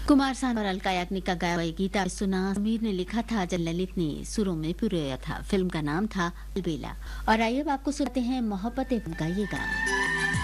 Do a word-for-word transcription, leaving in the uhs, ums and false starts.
कुमार सानू और अलका याग्निक का गाया हुआ गीता सुना समीर ने लिखा था, जन ललित ने सुरों में पिरोया था। फिल्म का नाम था अलबेला। और आइए अब आपको सुनते हैं मोहब्बत गाइएगा।